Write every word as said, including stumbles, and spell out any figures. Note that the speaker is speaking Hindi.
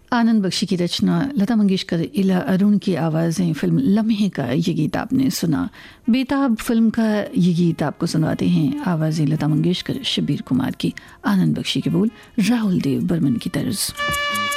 आनंद बख्शी की रचना, लता मंगेशकर, इला अरुण की आवाज़ें, फिल्म लम्हे का ये गीत आपने सुना। बेताब फिल्म का ये गीत आपको सुनवाते हैं आवाज़ें लता मंगेशकर, शब्बीर कुमार की, आनंद बख्शी के बोल, राहुल देव बर्मन की तर्ज।